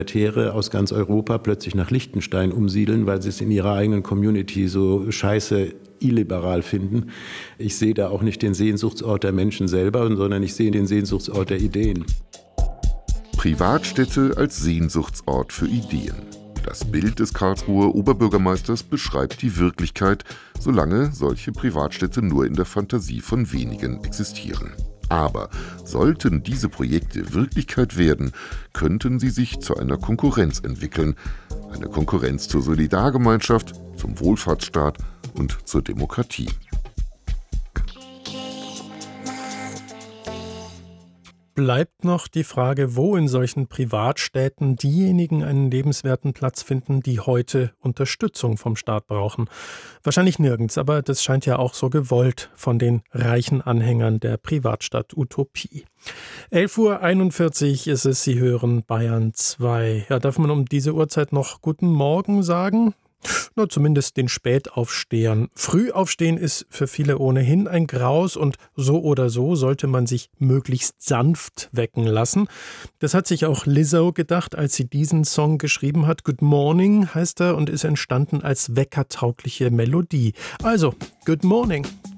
Tiere aus ganz Europa plötzlich nach Liechtenstein umsiedeln, weil sie es in ihrer eigenen Community so scheiße illiberal finden. Ich sehe da auch nicht den Sehnsuchtsort der Menschen selber, sondern ich sehe den Sehnsuchtsort der Ideen. Privatstädte als Sehnsuchtsort für Ideen. Das Bild des Karlsruher Oberbürgermeisters beschreibt die Wirklichkeit, solange solche Privatstädte nur in der Fantasie von wenigen existieren. Aber sollten diese Projekte Wirklichkeit werden, könnten sie sich zu einer Konkurrenz entwickeln. Eine Konkurrenz zur Solidargemeinschaft, zum Wohlfahrtsstaat und zur Demokratie. Bleibt noch die Frage, wo in solchen Privatstädten diejenigen einen lebenswerten Platz finden, die heute Unterstützung vom Staat brauchen. Wahrscheinlich nirgends, aber das scheint ja auch so gewollt von den reichen Anhängern der Privatstadt-Utopie. 11:41 Uhr ist es, Sie hören Bayern 2. Ja, darf man um diese Uhrzeit noch Guten Morgen sagen? Na, zumindest den Spätaufstehern. Frühaufstehen ist für viele ohnehin ein Graus und so oder so sollte man sich möglichst sanft wecken lassen. Das hat sich auch Lizzo gedacht, als sie diesen Song geschrieben hat. Good Morning heißt er und ist entstanden als weckertaugliche Melodie. Also, Good Morning.